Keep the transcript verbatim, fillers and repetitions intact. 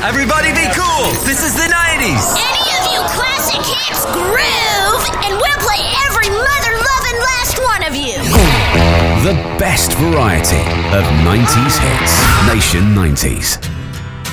Everybody be cool. This is the nineties. Any of you classic hits groove, and we'll play every mother-loving last one of you. The best variety of nineties hits. Nation nineties.